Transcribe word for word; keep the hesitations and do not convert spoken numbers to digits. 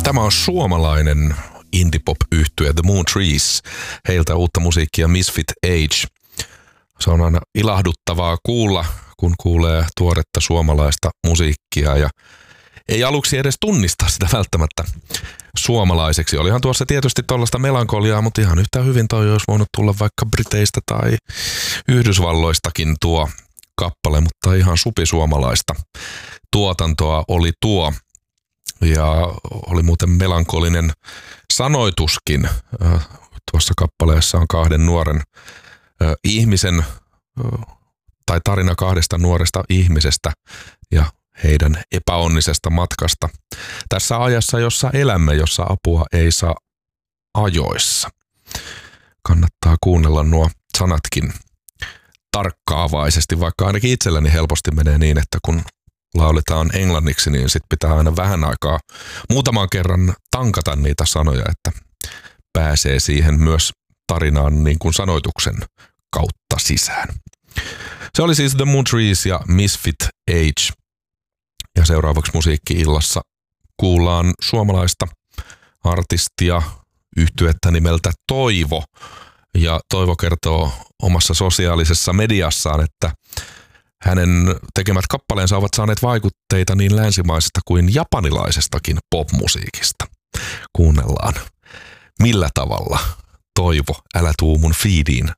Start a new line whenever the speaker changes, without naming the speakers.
Tämä on suomalainen indie-pop-yhtye The Moon Trees. Heiltä uutta musiikkia Misfit Age. Se on aina ilahduttavaa kuulla, kun kuulee tuoretta suomalaista musiikkia ja ei aluksi edes tunnista sitä välttämättä suomalaiseksi. Olihan tuossa tietysti tuollaista melankoliaa, mutta ihan yhtä hyvin toi olisi voinut tulla vaikka Briteistä tai Yhdysvalloistakin tuo kappale, mutta ihan supisuomalaista tuotantoa oli tuo. Ja oli muuten melankolinen sanoituskin. Tuossa kappaleessa on kahden nuoren ihmisen, tai tarina kahdesta nuoresta ihmisestä ja heidän epäonnisesta matkasta tässä ajassa, jossa elämme, jossa apua ei saa ajoissa. Kannattaa kuunnella nuo sanatkin tarkkaavaisesti, vaikka ainakin itselläni helposti menee niin, että kun lauletaan englanniksi, niin sit pitää aina vähän aikaa muutaman kerran tankata niitä sanoja, että pääsee siihen myös tarinaan niin kuin sanoituksen kautta sisään. Se oli siis The Moon Trees ja Misfit Age. Ja seuraavaksi musiikki-illassa kuullaan suomalaista artistia, yhtyettä nimeltä Toivo. Ja Toivo kertoo omassa sosiaalisessa mediassaan, että hänen tekemät kappaleensa ovat saaneet vaikutteita niin länsimaisesta kuin japanilaisestakin popmusiikista. Kuunnellaan, millä tavalla Toivo, älä tuu mun feediin